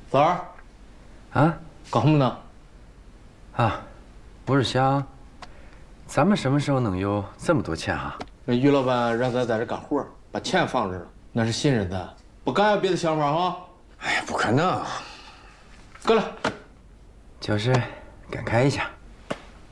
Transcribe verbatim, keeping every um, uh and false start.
三儿， 啊， 搞什么呢？ 啊，不是想，咱们什么时候能有这么多钱啊？ 那于老板让咱在这干活，把钱放这了，那是信任咱，不敢有别的想法哈。 哎呀，不可能！ 过来， 就是感慨一下。